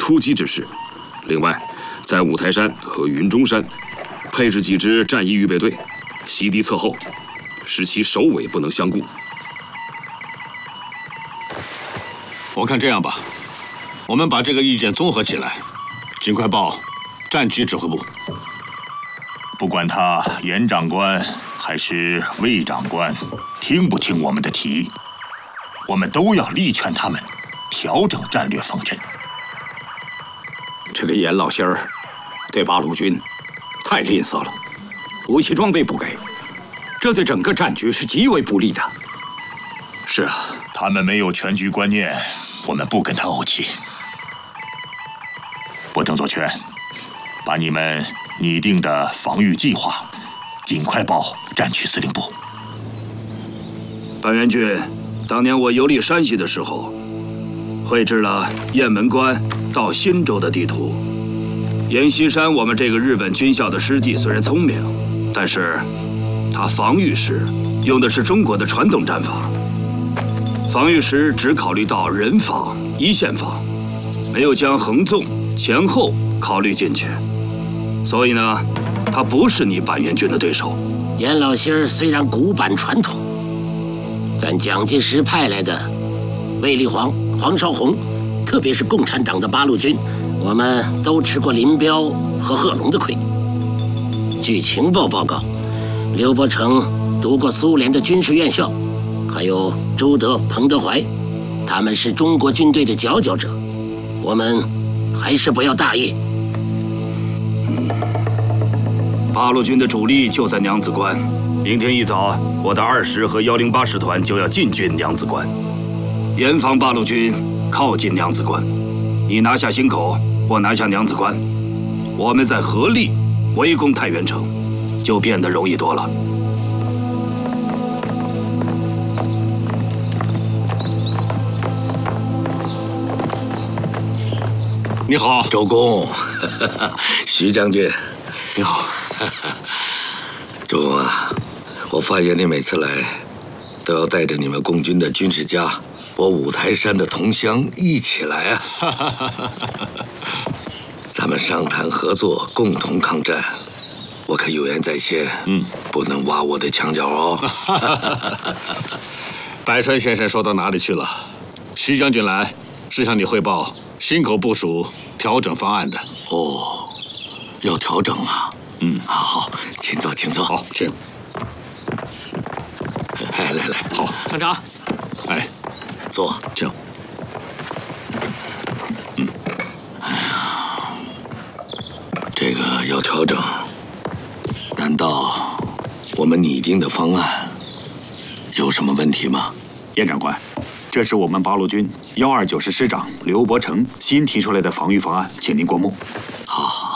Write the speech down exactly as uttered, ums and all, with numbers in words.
出击之势。另外，在五台山和云中山配置几支战役预备队，袭敌侧后，使其首尾不能相顾。 我看这样吧，我们把这个意见综合起来，尽快报战区指挥部。 不管他严长官还是魏长官，听不听我们的提议，我们都要力劝他们调整战略方针。 这个严老仙儿对八路军太吝啬了，武器装备不给，这对整个战局是极为不利的。 是啊，他们没有全局观念，我们不跟他怄气。波正左权，把你们拟定的防御计划尽快报战区司令部。 板垣君，当年我游历山西的时候，绘制了雁门关到忻州的地图。阎锡山，我们这个日本军校的师弟，虽然聪明，但是他防御时用的是中国的传统战法，防御时只考虑到人防、一线防，没有将横纵、前后考虑进去。所以呢，他不是你板垣君的对手。 严老仙儿虽然古板传统，但蒋介石派来的卫立煌、黄绍竑，特别是共产党的八路军，我们都吃过林彪和贺龙的亏。据情报报告，刘伯承读过苏联的军事院校，还有朱德、彭德怀，他们是中国军队的佼佼者。我们还是不要大意。 八路军的主力就在娘子关，明天一早，我的二师和幺零八师团就要进军娘子关，严防八路军靠近娘子关。你拿下忻口，我拿下娘子关，我们再合力围攻太原城，就变得容易多了。 你好， 周公，徐将军， 你好。 周公啊，我发现你每次来，都要带着你们共军的军事家，我五台山的同乡一起来啊！咱们商谈合作，共同抗战。我可有言在先，嗯，不能挖我的墙角哦。 白川先生说到哪里去了？徐将军来是向你汇报忻口部署调整方案的。 哦，要调整啊。嗯，好，好，请坐，请坐。 好，请。 哎，来来， 好， 团长。 哎，坐， 请。 嗯，哎呀，这个要调整，难道我们拟定的方案有什么问题吗？ 严长官，这是我们八路军幺二九师师长刘伯承新提出来的防御方案，请您过目。